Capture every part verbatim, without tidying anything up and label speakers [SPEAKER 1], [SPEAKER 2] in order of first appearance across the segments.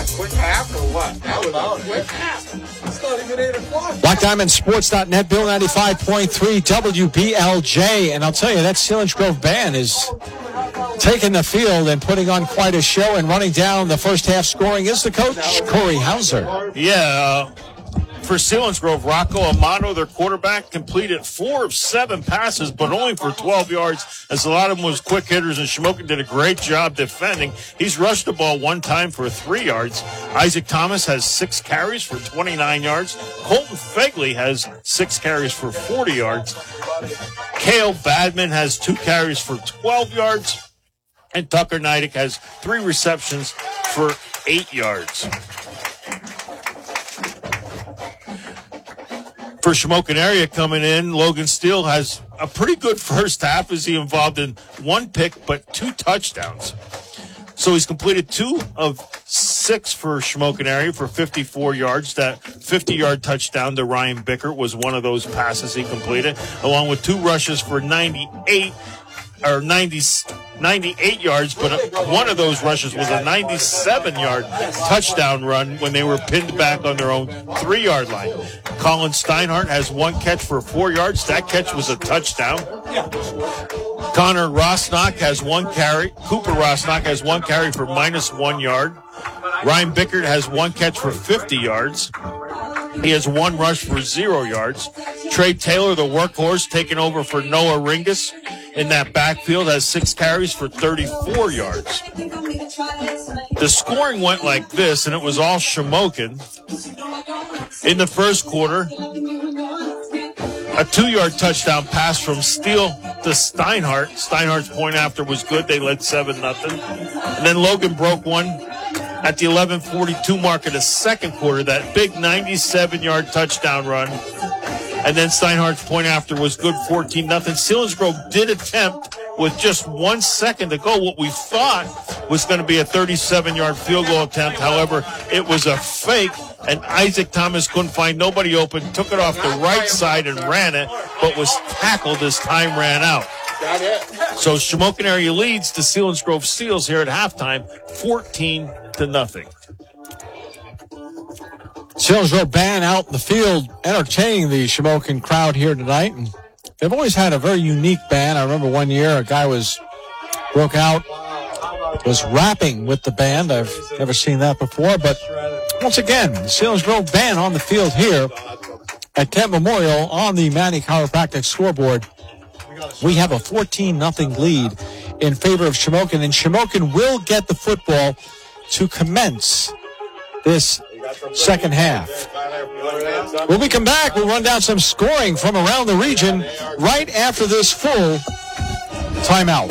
[SPEAKER 1] that quick half or what? That was a quick half. It's not even eight o'clock.
[SPEAKER 2] Black Diamond Sports dot net, Bill ninety-five point three W B L J. And I'll tell you, that Selinsgrove band is taking the field and putting on quite a show, and running down the first half scoring is the coach, Corey Hauser.
[SPEAKER 3] Yeah, uh, for Selinsgrove, Rocco Amato, their quarterback, completed four of seven passes, but only for twelve yards, as a lot of them was quick hitters, and Shamokin did a great job defending. He's rushed the ball one time for three yards. Isaac Thomas has six carries for twenty-nine yards. Colton Fegley has six carries for forty yards. Cale Badman has two carries for twelve yards. And Tucker Neidick has three receptions for eight yards. For Shamokin area coming in, Logan Steele has a pretty good first half as he involved in one pick but two touchdowns. So he's completed two of six for Shamokin area for fifty-four yards. That fifty-yard touchdown to Ryan Bickert was one of those passes he completed, along with two rushes for ninety-eight or ninety, ninety-eight yards, but one of those rushes was a ninety-seven-yard touchdown run when they were pinned back on their own three-yard line. Colin Steinhardt has one catch for four yards. That catch was a touchdown. Connor Rosnock has one carry. Cooper Rosnock has one carry for minus one yard. Ryan Bickert has one catch for fifty yards. He has one rush for zero yards. Trey Taylor, the workhorse, taking over for Noah Ringus in that backfield, has six carries for thirty-four yards. The scoring went like this, and it was all Shamokin. In the first quarter, a two-yard touchdown pass from Steele to Steinhardt. Steinhardt's point after was good. They led seven nothing. And then Logan broke one at the eleven forty-two mark of the second quarter, that big ninety-seven-yard touchdown run. And then Steinhardt's point after was good, fourteen nothing. Selinsgrove did attempt, with just one second to go, what we thought was going to be a thirty-seven-yard field goal attempt. However, it was a fake, and Isaac Thomas couldn't find nobody open, took it off the right side and ran it, but was tackled as time ran out. So Shamokin area leads to Selinsgrove Seals here at halftime, fourteen to nothing.
[SPEAKER 2] Selinsgrove band out in the field entertaining the Shamokin crowd here tonight. And they've always had a very unique band. I remember one year a guy was broke out, was rapping with the band. I've never seen that before. But once again, the Selinsgrove band on the field here at Kent Memorial on the Manny Chiropractic scoreboard. We have a fourteen nothing lead in favor of Shamokin, and Shamokin will get the football to commence this second half. When we come back, we'll run down some scoring from around the region right after this full timeout.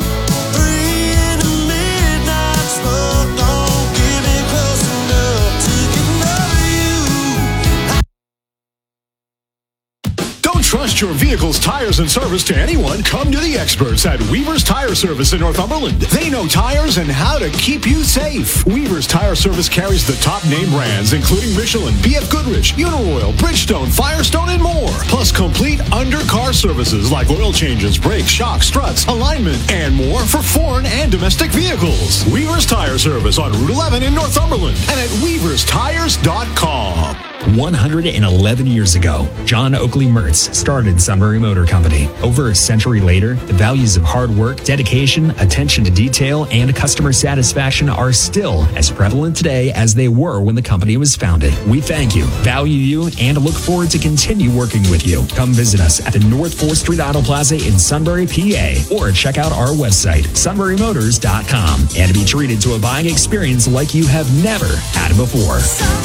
[SPEAKER 4] Trust your vehicle's tires and service to anyone. Come to the experts at Weaver's Tire Service in Northumberland. They know tires and how to keep you safe. Weaver's Tire Service carries the top name brands, including Michelin, B F Goodrich, Uniroyal, Bridgestone, Firestone, and more. Plus complete under-car services like oil changes, brakes, shocks, struts, alignment, and more for foreign and domestic vehicles. Weaver's Tire Service on Route eleven in Northumberland and at weavers tires dot com.
[SPEAKER 5] one hundred eleven years ago, John Oakley Mertz started Sunbury Motor Company. Over a century later, the values of hard work, dedication, attention to detail, and customer satisfaction are still as prevalent today as they were when the company was founded. We thank you, value you, and look forward to continue working with you. Come visit us at the North fourth Street Auto Plaza in Sunbury, P A, or check out our website, sunbury motors dot com, and be treated to a buying experience like you have never had before.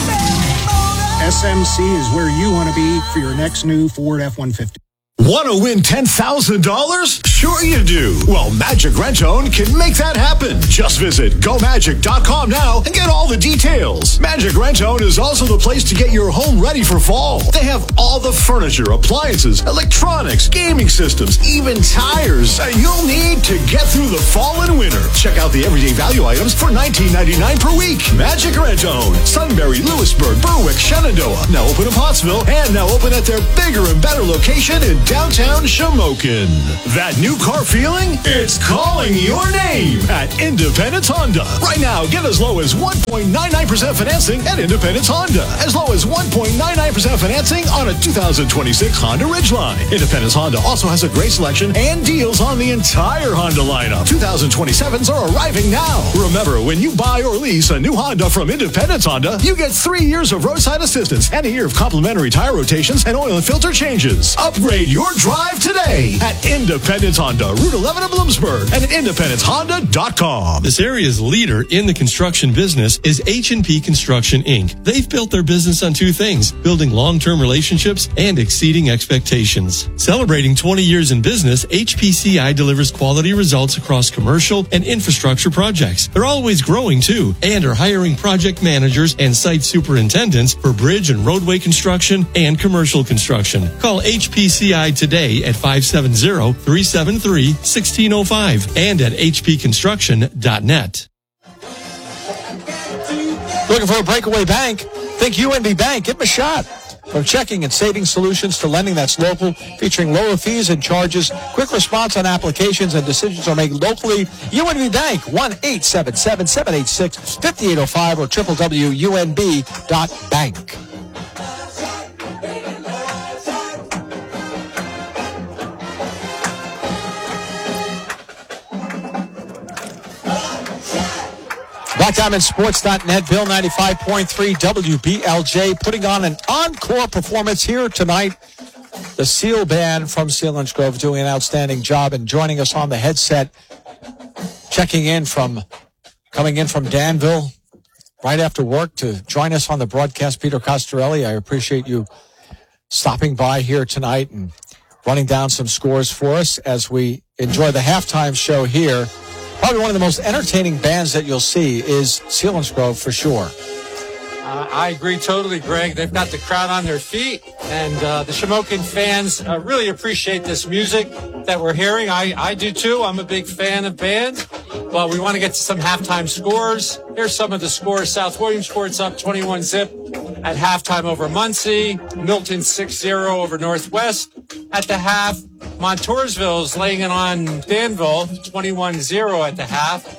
[SPEAKER 6] S M C is where you want to be for your next new Ford F one fifty.
[SPEAKER 4] Want to win ten thousand dollars? Sure you do. Well, Magic Rent-A-Own can make that happen. Just visit go magic dot com now and get all the details. Magic Rent-A-Own is also the place to get your home ready for fall. They have all the furniture, appliances, electronics, gaming systems, even tires that you'll need to get through the fall and winter. Check out the everyday value items for nineteen ninety-nine per week. Magic Rent-A-Own, Sunbury, Lewisburg, Berwick, Shenandoah. Now open in Pottsville and now open at their bigger and better location in Denver. downtown Shamokin. That new car feeling? It's calling your name at Independence Honda. Right now, get as low as one point nine nine percent financing at Independence Honda. As low as one point nine nine percent financing on a two thousand twenty-six Honda Ridgeline. Independence Honda also has a great selection and deals on the entire Honda lineup. two thousand twenty-sevens are arriving now. Remember, when you buy or lease a new Honda from Independence Honda, you get three years of roadside assistance and a year of complimentary tire rotations and oil and filter changes. Upgrade your drive today at Independence Honda, Route eleven in Bloomsburg, and at independence honda dot com.
[SPEAKER 7] This area's leader in the construction business is H and P Construction, Incorporated. They've built their business on two things: building long-term relationships and exceeding expectations. Celebrating twenty years in business, H P C I delivers quality results across commercial and infrastructure projects. They're always growing too, and are hiring project managers and site superintendents for bridge and roadway construction and commercial construction. Call H P C I today at five seven zero, three seven three, one six zero five and at h p construction dot net.
[SPEAKER 2] Looking for a breakaway bank? Think U N B Bank. Give them a shot. From checking and savings solutions to lending that's local, featuring lower fees and charges, quick response on applications, and decisions are made locally. U N B Bank, one eight seven seven, seven eight six, five eight zero five or w w w dot u n b dot bank. black diamond sports dot net, Bill ninety-five point three W B L J, putting on an encore performance here tonight. The Seal Band from Selinsgrove doing an outstanding job, and joining us on the headset, checking in from, coming in from Danville right after work to join us on the broadcast, Peter Costarelli. I appreciate you stopping by here tonight and running down some scores for us as we enjoy the halftime show here. Probably one of the most entertaining bands that you'll see is Selinsgrove for sure.
[SPEAKER 8] Uh, I agree totally, Greg. They've got the crowd on their feet, and uh, the Shamokin fans uh, really appreciate this music that we're hearing. I, I do too. I'm a big fan of bands. Well, we want to get to some halftime scores. Here's some of the scores. South Williamsport's up twenty-one zip at halftime over Muncie. Milton six zero over Northwest at the half. Montoursville's laying it on Danville twenty-one zero at the half.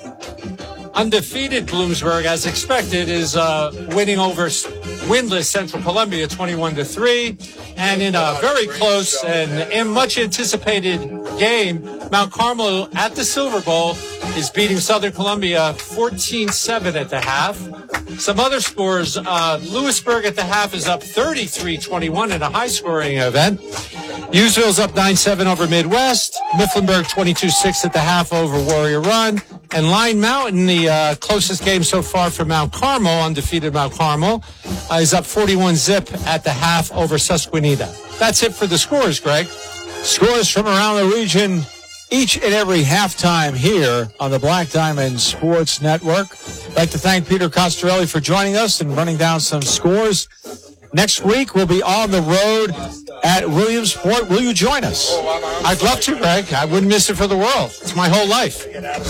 [SPEAKER 8] Undefeated Bloomsburg, as expected, is uh, winning over winless Central Columbia twenty-one to three. And in a very close and, and much anticipated game, Mount Carmel at the Silver Bowl is beating Southern Columbia fourteen seven at the half. Some other scores, uh, Lewisburg at the half is up thirty-three twenty-one in a high-scoring event. Hughesville's up nine seven over Midwest. Mifflinburg twenty-two six at the half over Warrior Run. And Line Mountain, the uh, closest game so far for Mount Carmel, undefeated Mount Carmel, uh, is up forty-one zip at the half over Susquehanna. That's it for the scores, Greg.
[SPEAKER 2] Scores from around the region each and every halftime here on the Black Diamond Sports Network. I'd like to thank Peter Costarelli for joining us and running down some scores. Next week, we'll be on the road at Williamsport. Will you join us?
[SPEAKER 8] I'd love to, Greg. I wouldn't miss it for the world. It's my whole life.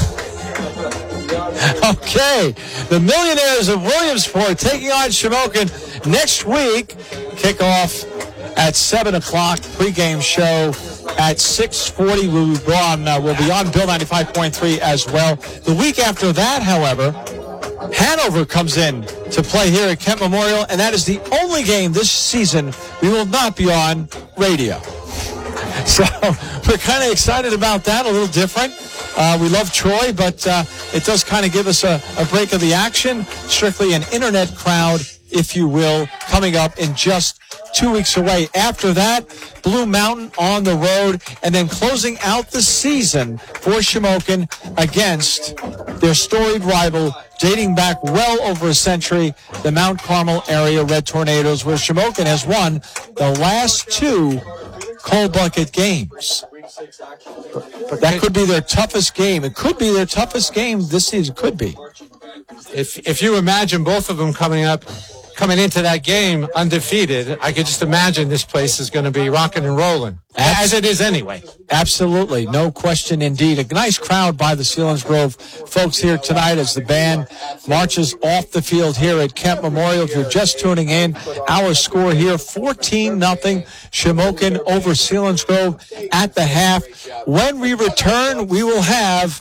[SPEAKER 2] Okay, the Millionaires of Williamsport taking on Shamokin next week. Kickoff at seven o'clock, pregame show at six forty. We'll be on, uh, we'll be on Bill ninety-five point three as well. The week after that, however, Hanover comes in to play here at Kent Memorial, and that is the only game this season we will not be on radio. So we're kind of excited about that, a little different. Uh, we love Troy, but uh, it does kind of give us a, a break of the action. Strictly an internet crowd, if you will, coming up in just two weeks away. After that, Blue Mountain on the road, and then closing out the season for Shamokin against their storied rival, dating back well over a century, the Mount Carmel area Red Tornadoes, where Shamokin has won the last two cold bucket games. That could be their toughest game. It could be their toughest game this season. Could be.
[SPEAKER 8] If if you imagine both of them coming up, coming into that game undefeated, I could just imagine this place is going to be rocking and rolling. as it is anyway.
[SPEAKER 2] Absolutely. No question indeed. A nice crowd by the Selinsgrove folks here tonight as the band marches off the field here at Kemp Memorial. If you're just tuning in, our score here, fourteen nothing, Shamokin over Selinsgrove at the half. When we return, we will have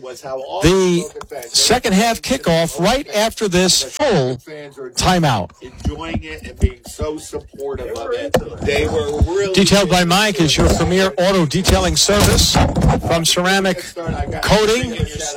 [SPEAKER 2] the second half kickoff right after this full timeout.
[SPEAKER 1] Enjoying it and being so supportive of it. They were really
[SPEAKER 2] Detailed by Mike is your premier auto detailing service, from ceramic coating,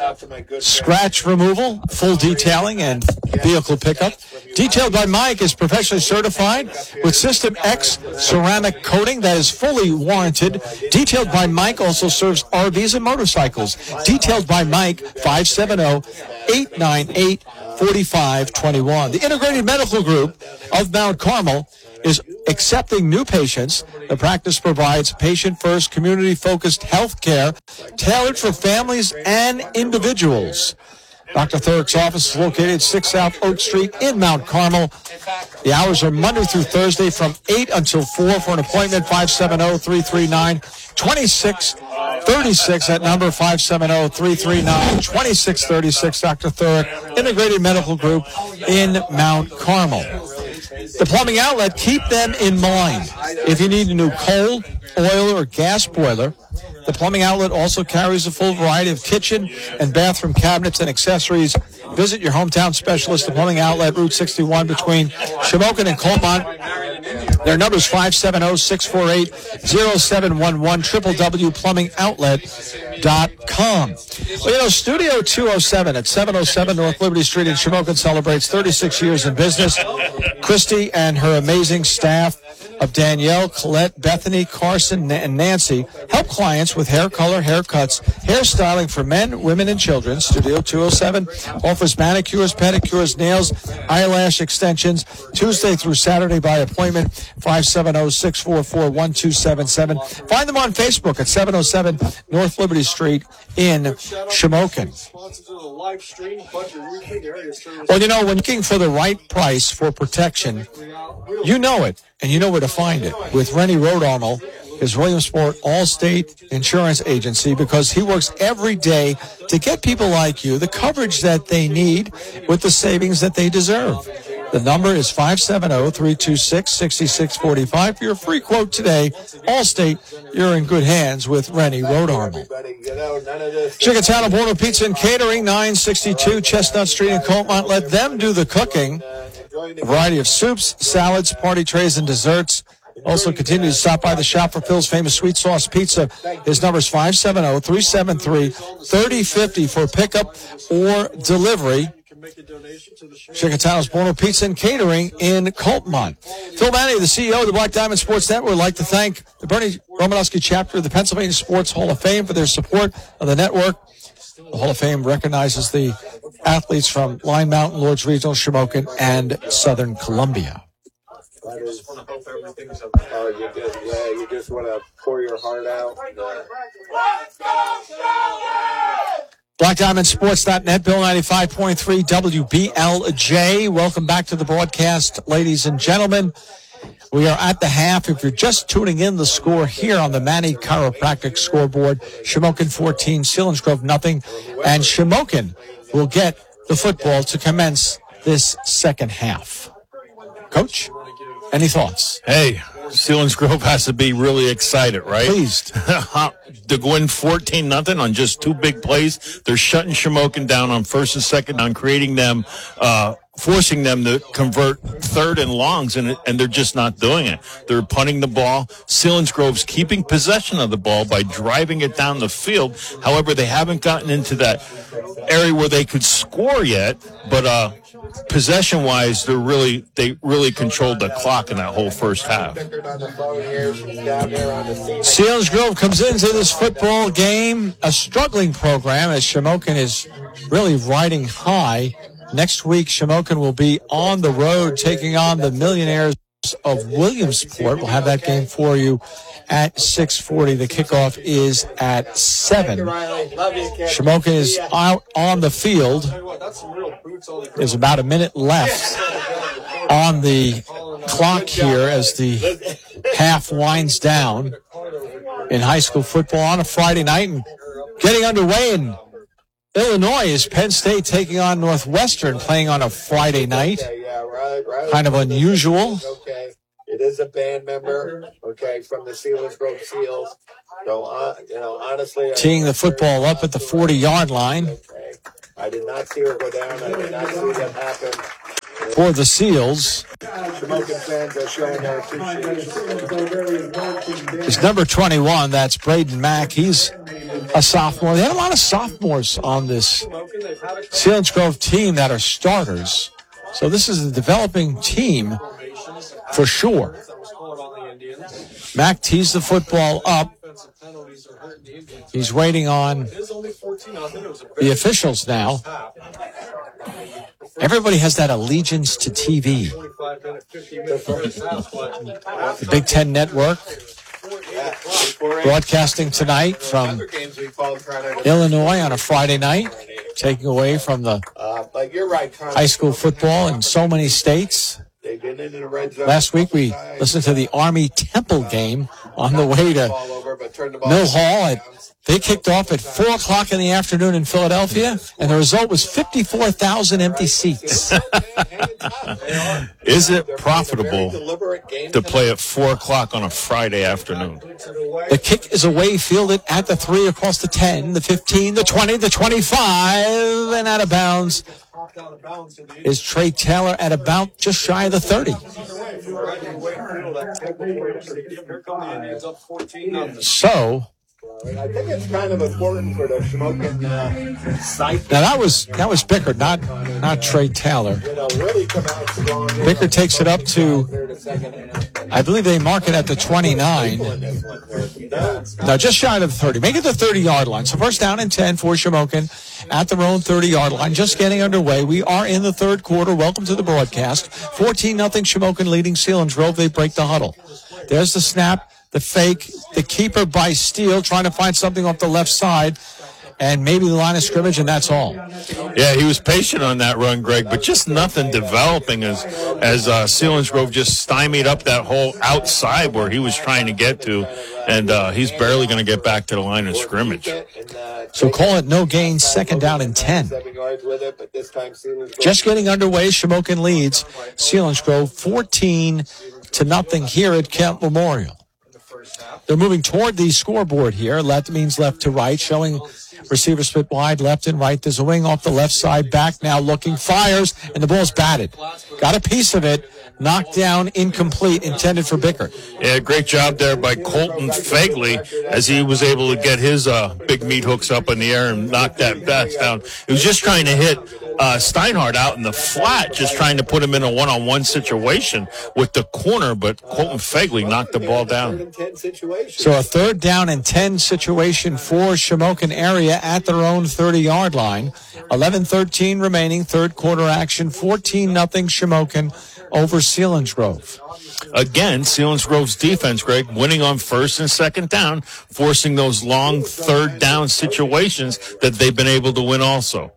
[SPEAKER 2] scratch removal, full detailing, and vehicle pickup. Detailed by Mike is professionally certified with System X ceramic coating that is fully warranted. Detailed by Mike also serves R Vs and motorcycles. Detailed by Mike, five seven zero, eight nine eight, four five two one. The Integrated Medical Group of Mount Carmel is accepting new patients. The practice provides patient-first, community-focused health care tailored for families and individuals. Doctor Thurik's office is located at six South Oak Street in Mount Carmel. The hours are Monday through Thursday from eight until four. For an appointment, five seven zero, three three nine, two six three six. That number, five seven zero, three three nine, two six three six. Doctor Thurik, Integrated Medical Group in Mount Carmel. The plumbing outlet, keep them in mind. If you need a new coal, oil, or gas boiler, the plumbing outlet also carries a full variety of kitchen and bathroom cabinets and accessories. Visit your hometown specialist, the plumbing outlet, Route sixty-one between Shamokin and Colmont. Their number is five seven zero, six four eight, zero seven one one, w w w dot plumbing outlet dot com. Well, you know, Studio two oh seven at seven oh seven North Liberty Street in Shamokin celebrates thirty-six years in business. Christy and her amazing staff of Danielle, Colette, Bethany, Carson, and Nancy help clients with hair color, haircuts, hairstyling for men, women, and children. Studio two oh seven offers manicures, pedicures, nails, eyelash extensions, Tuesday through Saturday by appointment, five seven zero, six four four, one two seven seven. Find them on Facebook at seven oh seven North Liberty Street in Shamokin. Well, you know, when looking for the right price for protection, you know it, and you know where to find it with Rennie Rodarmel, his Williamsport Allstate Insurance Agency, because he works every day to get people like you the coverage that they need with the savings that they deserve. The number is five seven zero, three two six, six six four five. For your free quote today, Allstate, you're in good hands with Rennie Rodarmel. Chickatana Buono Pizza and Catering, nine sixty-two Chestnut Street in Colmont. Let them do the cooking. A variety of soups, salads, party trays, and desserts. Also continue to stop by the shop for Phil's famous sweet sauce pizza. His number is five seven zero, three seven three, three zero five zero for pickup or delivery. Chickatano's Buono Pizza and Catering in Coltmont. Phil Manny, the C E O of the Black Diamond Sports Network, would like to thank the Bernie Romanowski chapter of the Pennsylvania Sports Hall of Fame for their support of the network. The Hall of Fame recognizes the athletes from Line Mountain, Lords Regional, Shamokin, and Southern Columbia.
[SPEAKER 1] I just want to hope everything's okay. Oh, you just, yeah, you just want to pour your heart out. Let's go,
[SPEAKER 2] Black Diamond Sports dot net, Bill ninety-five point three W B L J. Welcome back to the broadcast, ladies and gentlemen. We are at the half. If you're just tuning in, the score here on the Manny Chiropractic scoreboard, Shamokin fourteen, Selinsgrove nothing, and Shamokin will get the football to commence this second half. Coach, any thoughts?
[SPEAKER 3] Hey, Selinsgrove has to be really excited, right?
[SPEAKER 2] Pleased.
[SPEAKER 3] To go in fourteen nothing on just two big plays. They're shutting Shamokin down on first and second, on creating them, uh, forcing them to convert third and longs, and, and they're just not doing it. They're punting the ball. Selinsgrove's keeping possession of the ball by driving it down the field. However, they haven't gotten into that area where they could score yet, but uh, possession-wise, they're really they really controlled the clock in that whole first half.
[SPEAKER 2] Selinsgrove comes into this football game a struggling program, as Shamokin is really riding high. Next week, Shamokin will be on the road taking on the Millionaires of Williamsport. We'll have that game for you at six forty. The kickoff is at seven. Shamokin is out on the field. There's about a minute left on the clock here as the half winds down. in high school football on a Friday night. And getting underway in Illinois is Penn State taking on Northwestern, playing on a Friday night.
[SPEAKER 1] Okay, yeah, right, right.
[SPEAKER 2] Kind of unusual.
[SPEAKER 1] Okay, it is a band member, okay, from the Selinsgrove Seals. So, uh, you know, honestly,
[SPEAKER 2] Teeing the football up at the forty-yard line.
[SPEAKER 1] Okay. I did not see her go down. I did not see that happen.
[SPEAKER 2] For the Seals,
[SPEAKER 1] Shamokin fans are showing their appreciation.
[SPEAKER 2] is number twenty-one. That's Braden Mack. He's a sophomore. They had a lot of sophomores on this Selinsgrove team that are starters. So this is a developing team for sure. Mack tees the football up. He's waiting on the officials now. Everybody has that allegiance to T V. The Big Ten Network broadcasting tonight from Illinois on a Friday night, taking away from the high school football in so many states. Last week we listened to the Army Temple game on the way to Mill Hall. At, they kicked off at four o'clock in the afternoon in Philadelphia, and the result was fifty-four thousand empty seats.
[SPEAKER 3] Is it profitable to play at four o'clock on a Friday afternoon?
[SPEAKER 2] The kick is away, fielded at the three, across the ten, the fifteen, the twenty, the twenty-five, and out of bounds is Trey Taylor at about just shy of the thirty. So,
[SPEAKER 1] I think it's kind of important for the Shamokin uh, site.
[SPEAKER 2] now that was that was Bickert, not not Trey Taylor.
[SPEAKER 1] You know, really come out strong.
[SPEAKER 2] Bickert takes it up to, I believe they mark it at the twenty-nine. No, just shy of the thirty. Make it the thirty-yard line. So first down and ten for Shamokin at their own thirty-yard line. Just getting underway. We are in the third quarter. Welcome to the broadcast. fourteen nothing Shamokin leading Selinsgrove. They break the huddle. There's the snap, the fake, the keeper by Steele trying to find something off the left side, and maybe the line of scrimmage, and that's all.
[SPEAKER 3] Yeah, he was patient on that run, Greg, but just nothing developing as as uh, Selinsgrove just stymied up that whole outside where he was trying to get to, and uh, he's barely going to get back to the line of scrimmage.
[SPEAKER 2] So call it no gain, second down and ten. Just getting underway, Shamokin leads Selinsgrove fourteen to nothing here at Kemp Memorial. They're moving toward the scoreboard here. Left means left to right, showing receiver split wide, left and right. There's a wing off the left side, back now looking, fires, and the ball's batted. Got a piece of it, knocked down, incomplete, intended for Bickert.
[SPEAKER 3] Yeah, great job there by Colton Fagley as he was able to get his uh, big meat hooks up in the air and knock that pass down. He was just trying to hit uh, Steinhardt out in the flat, just trying to put him in a one-on-one situation with the corner, but Colton Fagley knocked the ball down.
[SPEAKER 2] So a third down and ten situation for Shamokin area at their own thirty-yard line. eleven thirteen remaining, third quarter action, fourteen nothing Shamokin over Selinsgrove.
[SPEAKER 3] Again, Selinsgrove's defense, Greg, winning on first and second down, forcing those long third down situations that they've been able to win also.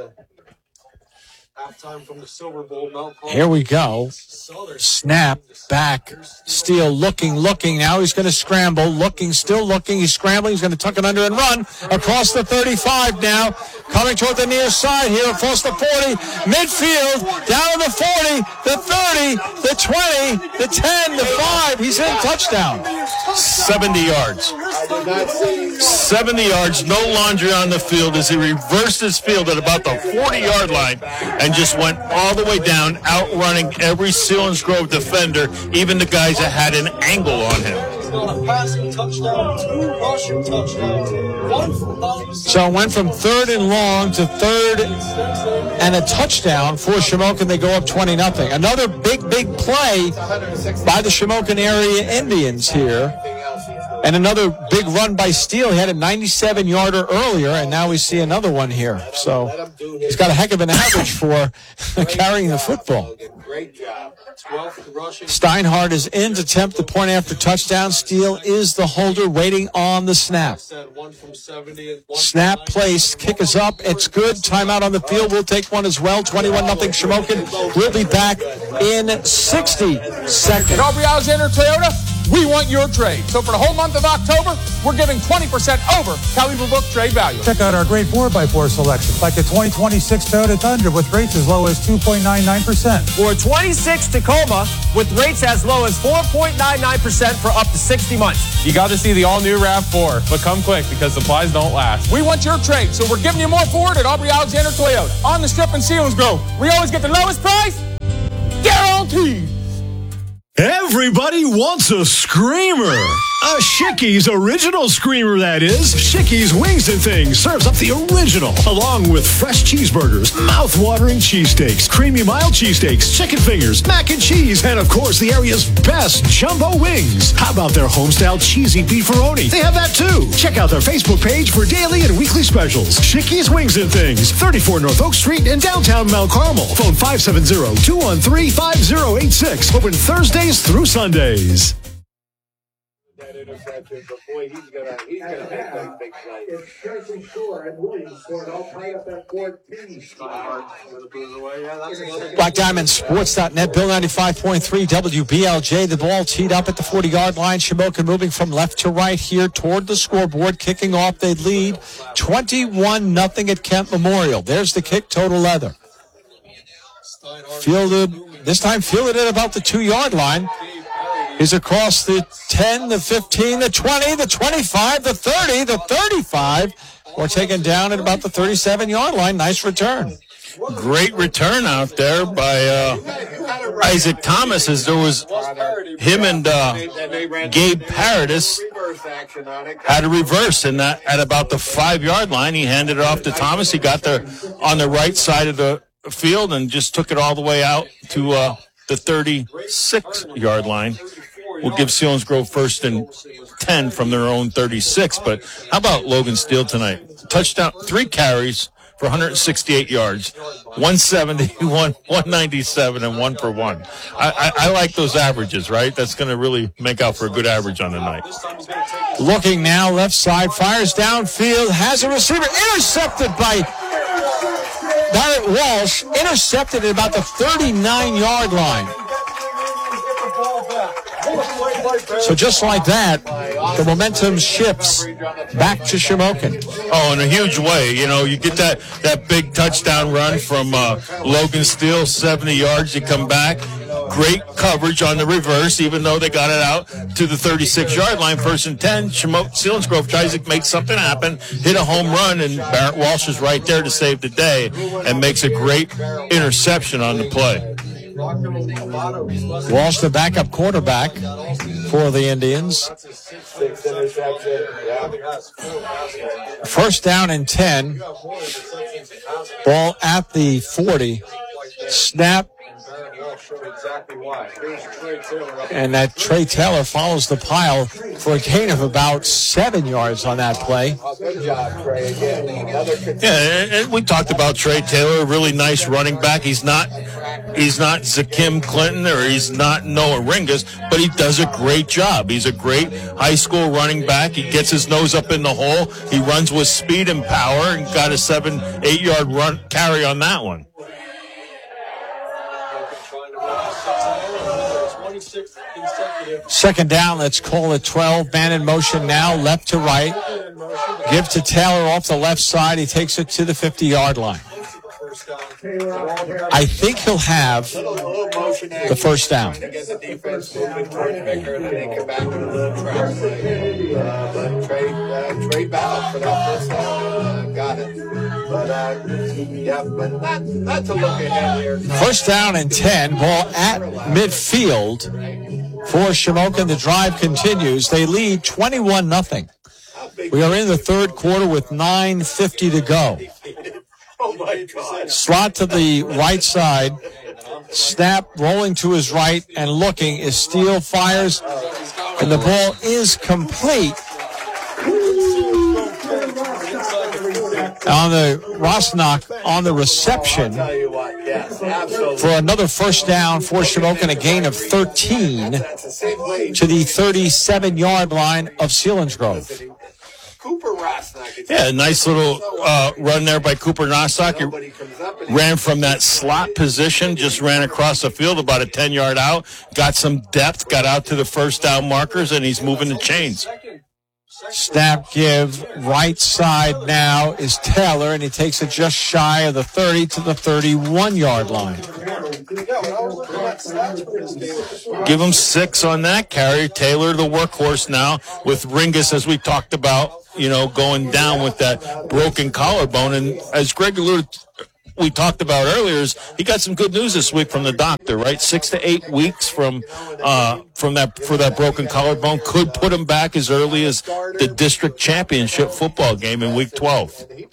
[SPEAKER 2] Here we go. Snap, back, Steele looking, looking. Now he's going to scramble, looking, still looking. He's scrambling. He's going to tuck it under and run across the thirty-five now. Coming toward the near side here across the forty. Midfield, down to the forty, the thirty, the twenty, the ten, the five. He's in, touchdown.
[SPEAKER 3] seventy yards. seventy yards, no laundry on the field as he reversed his field at about the forty-yard line and just went all the way down, outrunning every Selinsgrove defender, even the guys that had an angle on him.
[SPEAKER 2] So it went from third and long to third and a touchdown for Shamokin. They go up twenty nothing. Another big, big play by the Shamokin area Indians here. And another big run by Steele. He had a ninety-seven yarder earlier, and now we see another one here. So he's got a heck of an average for carrying the football. Steinhardt is in to attempt the point after touchdown. Steele is the holder, waiting on the snap. Snap placed. Kick is up. It's good. Timeout on the field. We'll take one as well. twenty-one nothing Shamokin. We'll be back in sixty seconds.
[SPEAKER 9] Aubrey Alexander Toyota. We want your trade. So for the whole month of October, we're giving twenty percent over Caliber Book trade value.
[SPEAKER 10] Check out our great four by four selection, like the twenty twenty-six Toyota Tundra with rates as low as two point nine nine percent.
[SPEAKER 11] Or a twenty-six Tacoma with rates as low as four point nine nine percent for up to sixty months.
[SPEAKER 12] You got to see the all-new RAV four, but come quick because supplies don't last.
[SPEAKER 9] We want your trade, so we're giving you more for it at Aubrey Alexander Toyota. On the strip in Selinsgrove, we always get the lowest price, guaranteed.
[SPEAKER 4] Everybody wants a screamer. A Shicky's original screamer, that is. Shicky's Wings and Things serves up the original, along with fresh cheeseburgers, mouth-watering cheesesteaks, creamy mild cheesesteaks, chicken fingers, mac and cheese, and of course the area's best jumbo wings. How about their homestyle cheesy beefaroni? They have that too. Check out their Facebook page for daily and weekly specials. Shicky's Wings and Things, thirty-four North Oak Street in downtown Mount Carmel. Phone five seven zero, two one three, five zero eight six. Open Thursdays through Sundays.
[SPEAKER 1] Interception, but boy, he's gonna he's gonna make those big plays. It's Jersey Shore and Williamsport all tied up at fourteen.
[SPEAKER 2] Black Diamond Sports dot net, Bill ninety-five point three W B L J. The ball teed up at the forty-yard line. Shamokin moving from left to right here toward the scoreboard. Kicking off, they lead twenty-one nothing at Kent Memorial. There's the kick, total leather. Fielded, this time fielded at about the two-yard line. He's across the ten, the fifteen, the twenty, the twenty-five, the thirty, the thirty-five. We're taken down at about the thirty-seven-yard line. Nice return.
[SPEAKER 3] Great return out there by uh, Isaac Thomas, as there was him and uh, Gabe Paradis had a reverse in that at about the five-yard line. He handed it off to Thomas. He got there on the right side of the field and just took it all the way out to uh, the thirty-six-yard line. We'll give Selinsgrove first and ten from their own thirty-six. But how about Logan Steele tonight? Touchdown, three carries for one hundred sixty-eight yards, one seventy, one ninety-seven, and one for one. I, I, I like those averages, right? That's going to really make out for a good average on the night.
[SPEAKER 2] Looking now, left side, fires downfield, has a receiver, intercepted by Barrett Walsh, intercepted at about the thirty-nine-yard line. So just like that, the momentum shifts back to Shamokin.
[SPEAKER 3] Oh, in a huge way. You know, you get that, that big touchdown run from uh, Logan Steele, seventy yards. You come back. Great coverage on the reverse, even though they got it out to the thirty-six-yard line, first and ten. Selinsgrove tries to make something happen, hit a home run, and Barrett Walsh is right there to save the day and makes a great interception on the play.
[SPEAKER 2] Walsh, the backup quarterback for the Indians. First down and ten. Ball at the forty. Snap. And that Trey Taylor follows the pile for a gain of about seven yards on that play.
[SPEAKER 3] Yeah, and we talked about Trey Taylor, a really nice running back. He's not he's not Zakim Clinton or he's not Noah Ringas, but he does a great job. He's a great high school running back. He gets his nose up in the hole. He runs with speed and power and got a seven, eight-yard run carry on that one.
[SPEAKER 2] Second down, let's call it twelve. Man in motion now, left to right. Give to Taylor off the left side. He takes it to the fifty-yard line. I think he'll have the first down. First down and ten, ball at midfield for Shamokin. The drive continues. They lead twenty-one nothing. We are in the third quarter with nine fifty to go.
[SPEAKER 1] Oh my God.
[SPEAKER 2] Slot to the right side. Snap rolling to his right and looking is Steele, fires, and the ball is complete. On the Rosnock on the reception for another first down for Shamokin, a gain of thirteen to the thirty-seven-yard line of Selinsgrove.
[SPEAKER 1] Cooper
[SPEAKER 3] Yeah, nice little uh, run there by Cooper Nostock. He ran from that slot position, just ran across the field about a ten-yard out, got some depth, got out to the first down markers, and he's moving the chains.
[SPEAKER 2] Snap give, right side now is Taylor, and he takes it just shy of the thirty to the thirty-one-yard line.
[SPEAKER 3] Give him six on that carry. Taylor, the workhorse now, with Ringus, as we talked about, you know, going down with that broken collarbone. And as Greg alluded, we talked about earlier, is he got some good news this week from the doctor, right? Six to eight weeks from uh, from that for that broken collarbone could put him back as early as the district championship football game in week twelve.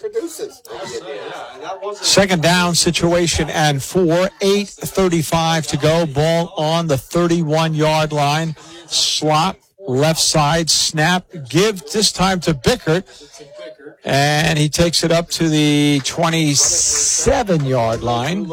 [SPEAKER 2] Second down situation and four, eight thirty-five to go. Ball on the thirty-one-yard line. Slot, left side, snap, give this time to Bickert. And he takes it up to the twenty-seven-yard line.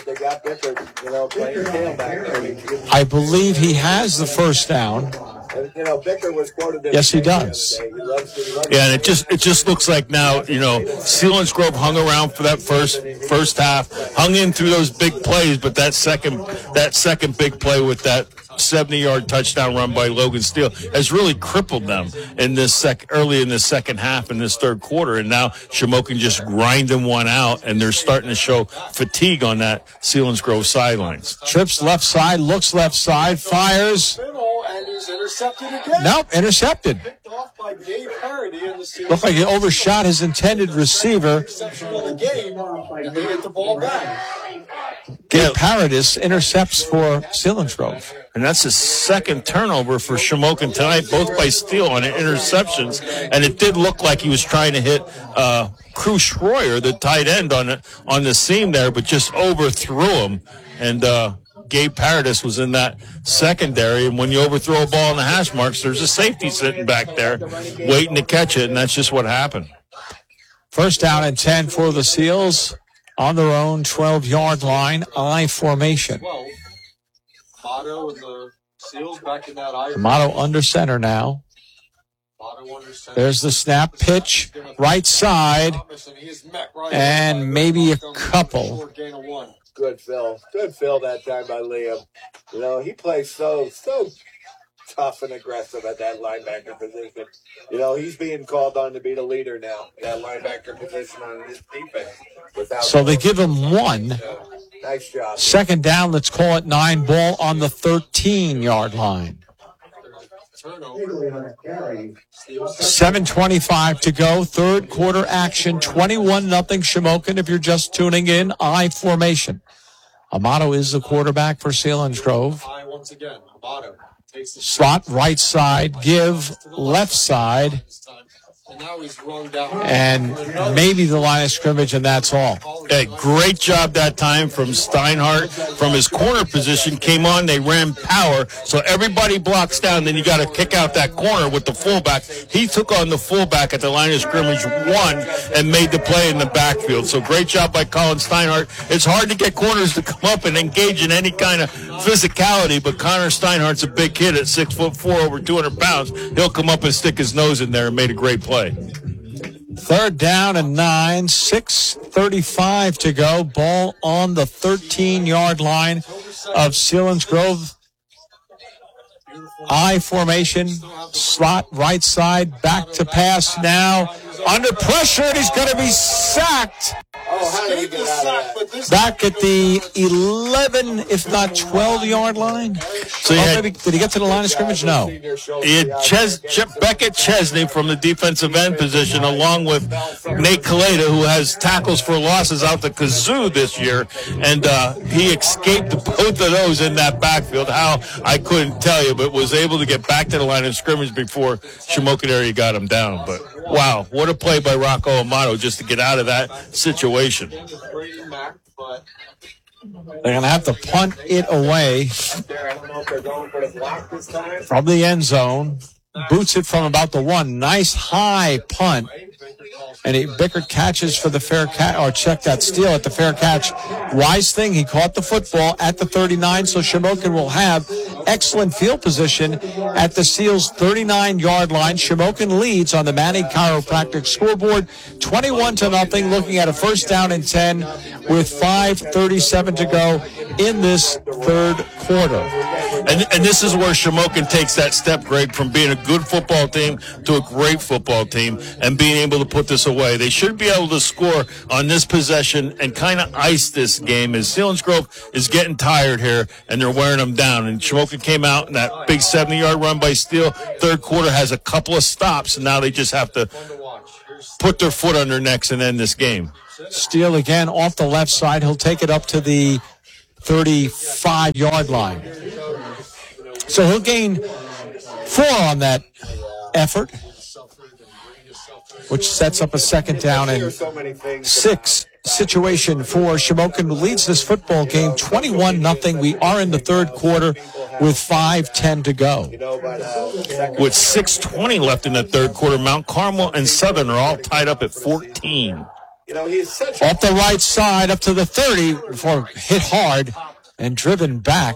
[SPEAKER 2] I believe he has the first down. Yes, he does.
[SPEAKER 3] Yeah, and it just it just looks like now, you know, Selinsgrove hung around for that first first half, hung in through those big plays, but that second that second big play with that seventy-yard touchdown run by Logan Steele has really crippled them in this sec early in the second half in this third quarter, and now Shamokin just grinding one out, and they're starting to show fatigue on that Selinsgrove sidelines.
[SPEAKER 2] Trips left side, looks left side, fires.
[SPEAKER 1] And he's intercepted again.
[SPEAKER 2] Nope, intercepted.
[SPEAKER 1] Picked off by Gabe Parody in the
[SPEAKER 2] Looked like he overshot his intended receiver.
[SPEAKER 1] Interception of the game, and they get the ball back.
[SPEAKER 2] Gabe Paradis intercepts for Selinsgrove.
[SPEAKER 3] And that's his second turnover for Shamokin tonight, both by Steele on interceptions. And it did look like he was trying to hit uh, Crew Schroyer, the tight end, on the, on the seam there, but just overthrew him. And uh, Gabe Paradis was in that secondary. And when you overthrow a ball in the hash marks, there's a safety sitting back there waiting to catch it, and that's just what happened.
[SPEAKER 2] First down and ten for the Seals on their own twelve-yard line, I formation.
[SPEAKER 1] Motto and the Seals back in that I.
[SPEAKER 2] Motto under center now. There's the snap, pitch, right side, and maybe a couple.
[SPEAKER 1] Good fill. Good fill that time by Liam. You know, he plays so, so tough and aggressive at that linebacker position. You know, he's being called on to be the leader now, that linebacker position on his defense. Without
[SPEAKER 2] So they give him one.
[SPEAKER 1] Nice job.
[SPEAKER 2] Second down, let's call it nine, ball on the thirteen-yard line. seven twenty-five to go, third quarter action, twenty-one nothing Shamokin if you're just tuning in, I formation. Amato is the quarterback for Selinsgrove.
[SPEAKER 1] I once again, Amato takes the
[SPEAKER 2] Slot right side, give left side,
[SPEAKER 1] and now he's run down.
[SPEAKER 2] and maybe the line of scrimmage, and that's all.
[SPEAKER 3] Hey, great job that time from Steinhardt. From his corner position, came on, they ran power, so everybody blocks down, then you got to kick out that corner with the fullback. He took on the fullback at the line of scrimmage, won, and made the play in the backfield. So great job by Colin Steinhardt. It's hard to get corners to come up and engage in any kind of physicality, but Connor Steinhardt's a big kid at six foot four, over two hundred pounds. He'll come up and stick his nose in there and made a great play.
[SPEAKER 2] Third down and nine, six thirty-five to go. Ball on the thirteen-yard line of Selinsgrove. I formation, slot right side, back to pass now. Under pressure, and he's going to be sacked.
[SPEAKER 1] Oh, how did he get out of that?
[SPEAKER 2] Back at the eleven, if not twelve-yard line.
[SPEAKER 3] So you
[SPEAKER 2] Oh,
[SPEAKER 3] had-
[SPEAKER 2] maybe, did he get to the line of scrimmage? No.
[SPEAKER 3] He had Ches- Ch- Beckett Chesney from the defensive end position, along with Nate Kaleda, who has tackles for losses out the kazoo this year, and uh, he escaped both of those in that backfield. How, I couldn't tell you, but was able to get back to the line of scrimmage before Shamokin area got him down. But wow, what a play by Rocco Amato just to get out of that situation.
[SPEAKER 2] They're going to have to punt it away
[SPEAKER 1] I don't know if they're going for the block this time.
[SPEAKER 2] from the end zone. Boots it from about the one. Nice high punt. And he, Bickert catches for the fair catch, or check that steal at the fair catch. Wise thing, he caught the football at the thirty-nine, so Shamokin will have excellent field position at the Seals' thirty-nine-yard line. Shamokin leads on the Manning Chiropractic scoreboard, twenty-one to nothing, looking at a first down and ten with five thirty-seven to go in this third quarter.
[SPEAKER 3] And, and this is where Shamokin takes that step, Greg, from being a good football team to a great football team and being able to put this away. They should be able to score on this possession and kind of ice this game as Selinsgrove is getting tired here and they're wearing them down. And Shamokin came out in that big seventy-yard run by Steele. Third quarter has a couple of stops, and now they just have to put their foot on their necks and end this game.
[SPEAKER 2] Steele again off the left side. He'll take it up to the thirty-five-yard line. So he'll gain four on that effort, which sets up a second down and six situation for Shamokin, who leads this football game twenty-one nothing. We are in the third quarter with five ten to go.
[SPEAKER 3] With six twenty left in the third quarter, Mount Carmel and Southern are all tied up at fourteen.
[SPEAKER 1] You know, he is such
[SPEAKER 2] Off the right side up to the thirty before hit hard and driven back.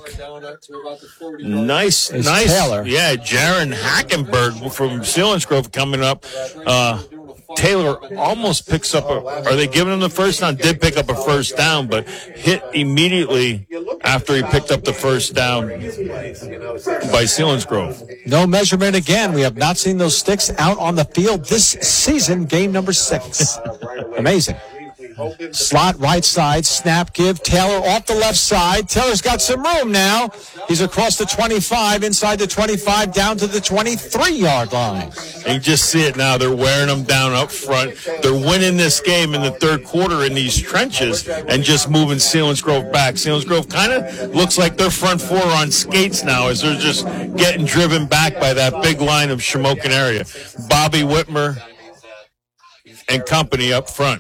[SPEAKER 3] Nice,
[SPEAKER 2] is
[SPEAKER 3] nice.
[SPEAKER 2] Taylor.
[SPEAKER 3] Yeah, Jaron Hackenberg from Selinsgrove coming up. Uh, Taylor almost picks up a, are they giving him the first down? Did pick up a first down, but hit immediately after he picked up the first down by Selinsgrove.
[SPEAKER 2] No measurement again. We have not seen those sticks out on the field this season, game number six. Amazing. Slot right side, snap give, Taylor off the left side. Taylor's got some room now. He's across the twenty-five, inside the twenty-five, down to the twenty-three-yard line.
[SPEAKER 3] And you just see it now. They're wearing them down up front. They're winning this game in the third quarter in these trenches and just moving Selinsgrove back. Selinsgrove kind of looks like their front four on skates now as they're just getting driven back by that big line of Shamokin area. Bobby Whitmer and company up front.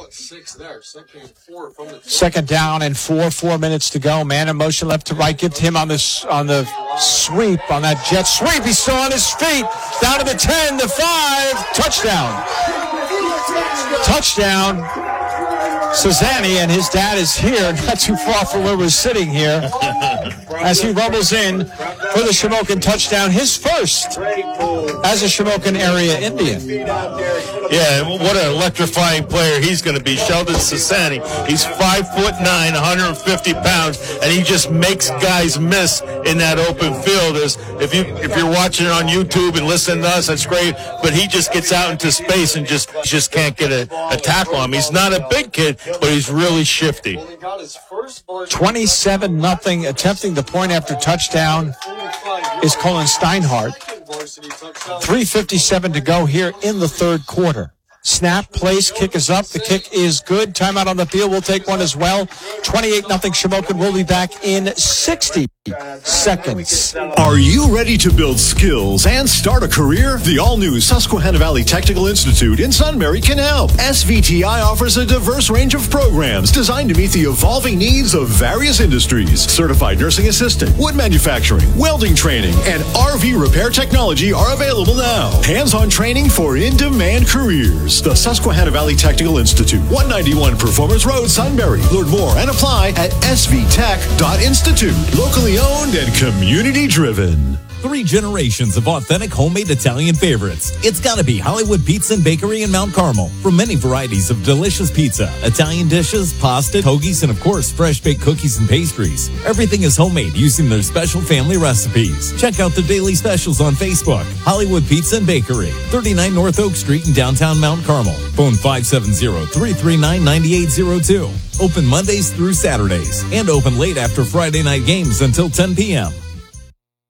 [SPEAKER 2] Second down and four, four minutes to go. Man in motion left to right. Give to him on the, on the sweep, on that jet sweep. He's still on his feet. Down to the ten, the five. Touchdown. Touchdown. Cezanne, and his dad is here, not too far from where we're sitting here, as he rumbles in for the Shamokin touchdown, his first as a Shamokin area Indian.
[SPEAKER 3] Yeah, what an electrifying player he's going to be. Sheldon Cezanne. He's five foot nine, one hundred fifty pounds, and he just makes guys miss in that open field. As if you if you're watching it on YouTube and listening to us, that's great. But he just gets out into space and just just can't get a, a tackle on him. He's not a big kid, but he's really shifty.
[SPEAKER 2] twenty-seven nothing, attempting the point after touchdown is Colin Steinhardt. three fifty-seven to go here in the third quarter. Snap, place, kick is up. The kick is good. Timeout on the field. We'll take one as well. twenty-eight nothing Shamokin will be back in sixty seconds.
[SPEAKER 4] Are you ready to build skills and start a career? The all-new Susquehanna Valley Technical Institute in Sunbury can help. S V T I offers a diverse range of programs designed to meet the evolving needs of various industries. Certified nursing assistant, wood manufacturing, welding training, and R V repair technology are available now. Hands-on training for in-demand careers. The Susquehanna Valley Technical Institute, one ninety-one Performers Road, Sunbury. Learn more and apply at s v tech dot institute. Locally owned and community driven.
[SPEAKER 13] Three generations of authentic homemade Italian favorites. It's gotta be Hollywood Pizza and Bakery in Mount Carmel. From many varieties of delicious pizza, Italian dishes, pasta, hoagies, and of course, fresh baked cookies and pastries. Everything is homemade using their special family recipes. Check out their daily specials on Facebook. Hollywood Pizza and Bakery, thirty-nine North Oak Street in downtown Mount Carmel. Phone five seven zero, three three nine, nine eight zero two. Open Mondays through Saturdays and open late after Friday night games until ten p.m.